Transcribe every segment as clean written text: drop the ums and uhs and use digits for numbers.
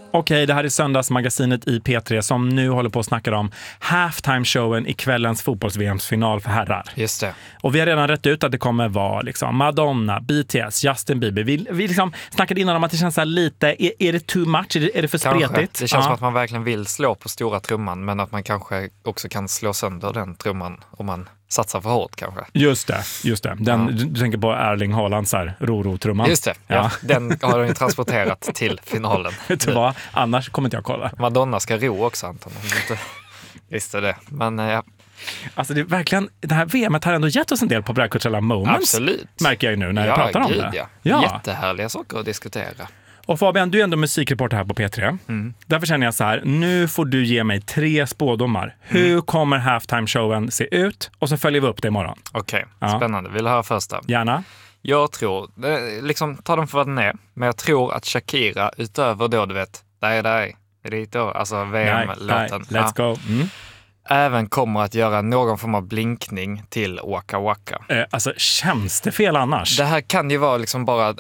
Okej, det här är söndagsmagasinet i P3 som nu håller på att snacka om halftime-showen i kvällens fotbolls-VM-final för herrar. Just det. Och vi har redan rätt ut att det kommer vara liksom Madonna, BTS, Justin Bieber. Vi liksom snackade innan om att det känns så här lite, är det too much? Är det för spretigt? Det känns som att man verkligen vill slå på stora trumman, men att man kanske också kan slå sönder den trumman om man satsar för hårt kanske. Just det. Du tänker på Erling Haalands ro-trumman. Just det, ja. Den har de ju transporterat till finalen. Vet du vad? Annars kommer inte jag kolla. Madonna ska ro också, Anton. Visste det, men ja. Alltså det är verkligen, det här VMet har ändå gett oss en del populärkulturella moments. Absolut. Märker jag ju nu när jag pratar om det. Ja, jättehärliga saker att diskutera. Och Fabian, du är ändå musikreporter här på P3. Därför känner jag så här, nu får du ge mig 3 spådomar. Hur kommer halftime-showen se ut? Och så följer vi upp det imorgon. Okej, spännande. Vill du höra första? Gärna. Jag tror, liksom ta den för vad den är, men jag tror att Shakira utöver då, du vet, där är det då, alltså VM-låten. Let's go. Även kommer att göra någon form av blinkning till Waka Waka. Alltså, känns det fel annars? Det här kan ju vara liksom bara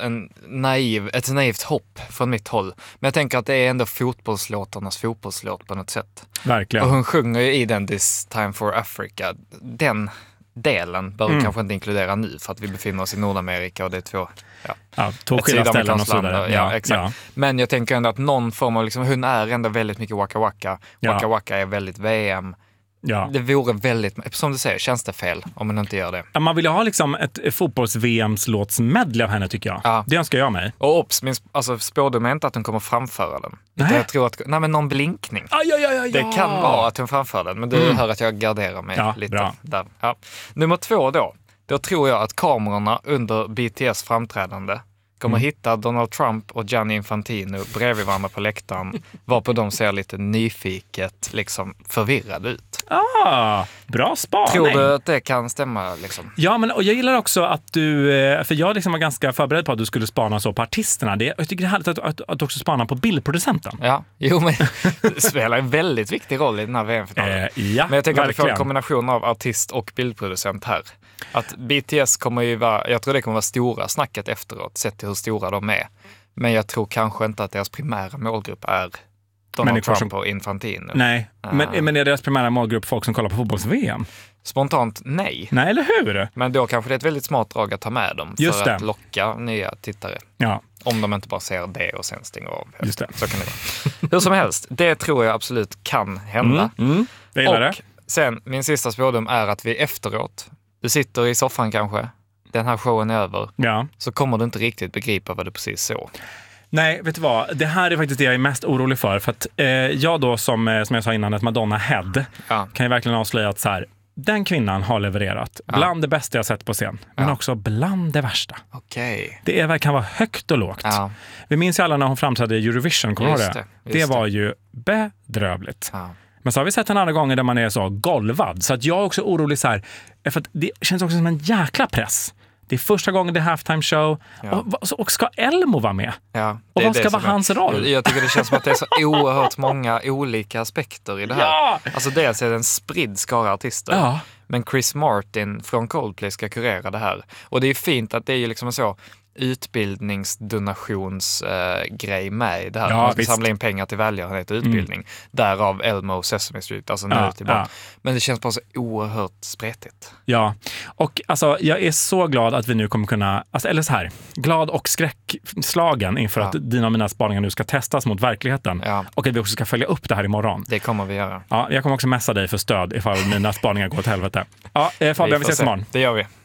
ett naivt hopp från mitt håll. Men jag tänker att det är ändå fotbollslåtarnas fotbollslåt på något sätt. Verkligen. Och hon sjunger ju i den This Time for Africa. Den delen bör vi kanske inte inkludera nu för att vi befinner oss i Nordamerika och det är två skilda ställen och så vidare. Ja, exakt. Ja. Men jag tänker ändå att någon form av, liksom, hon är ändå väldigt mycket Waka Waka. Waka Waka är väldigt VM. Ja. Det vore väldigt, som du säger, känns det fel om man inte gör det. Man vill ju ha liksom ett fotbolls-VMs-låtsmedley av henne, tycker jag. Ja. Det önskar jag mig. Och spårdom är inte att hon kommer framföra den. Jag tror att, men någon blinkning. Det kan vara att hon framför den, men du hör att jag garderar mig lite. Bra. Där. Ja. Nummer 2 då tror jag att kamerorna under BTS framträdande kommer hitta Donald Trump och Gianni Infantino bredvid varandra på läktaren, varpå de ser lite nyfiket, liksom förvirrade ut. Bra spaning. Tror du att det kan stämma? Liksom? Ja, och jag gillar också att du, för jag liksom var ganska förberedd på att du skulle spana så på artisterna. Jag tycker det är härligt att du också spanar på bildproducenten. Ja, men det spelar en väldigt viktig roll i den här VM-finalen. Men jag tänker att vi får en kombination av artist och bildproducent här. Att BTS kommer ju vara, jag tror det kommer vara stora snacket efteråt, sett till hur stora de är. Men jag tror kanske inte att deras primära målgrupp är Donald Trump och Infantino. Nej, men är deras primära målgrupp folk som kollar på fotbolls-VM? Spontant nej. Nej, eller hur? Men då kanske det är ett väldigt smart drag att ta med dem för att locka nya tittare. Ja. Om de inte bara ser det och sen stänger av. Just det. Så kan det vara. Hur som helst, det tror jag absolut kan hända. Jag gillar det. Sen, min sista spådom är att vi efteråt, du sitter i soffan kanske, den här showen är över, så kommer du inte riktigt begripa vad du precis såg. Nej, vet du vad? Det här är faktiskt det jag är mest orolig för att jag då, som jag sa innan, ett Madonna-head kan ju verkligen avslöja att så här, den kvinnan har levererat bland det bästa jag sett på scen, men också bland det värsta. Okej. Det kan vara högt och lågt. Vi minns ju alla när hon framträdde i Eurovision, kommer du ihåg det? Det var ju bedrövligt. Men så har vi sett en andra gånger där man är så golvad. Så att jag är också orolig så här, för att det känns också som en jäkla press. Det är första gången det är halftime show. Och ska Elmo vara med? Och vad ska vara hans roll? Jag tycker det känns som att det är så oerhört många olika aspekter i det här. Alltså dels är det en spridd skara artister. Men Chris Martin från Coldplay ska kurera det här. Och det är fint att det är ju liksom så utbildningsdonationsgrej med i det här. Man ska samla in pengar till välgörenhet och utbildning. Därav Elmo Sesame Street, alltså nu tillbaka. Men det känns bara så oerhört spretigt. Ja, och alltså jag är så glad att vi nu kommer kunna, alltså, eller så här, glad och skräckslagen inför att dina och mina spaningar nu ska testas mot verkligheten. Och att vi också ska följa upp det här imorgon. Det kommer vi göra. Ja, jag kommer också messa dig för stöd ifall mina spaningar går åt helvete. Ja, Fabian, vi ses imorgon. Det gör vi.